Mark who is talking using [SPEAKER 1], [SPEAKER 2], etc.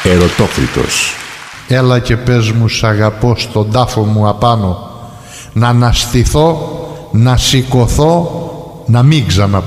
[SPEAKER 1] Ερωτόκριτος.
[SPEAKER 2] Έλα και πες μου σ' αγαπώ στον τάφο μου απάνω, να αναστηθώ, να σηκωθώ, να μην ξαναπώ.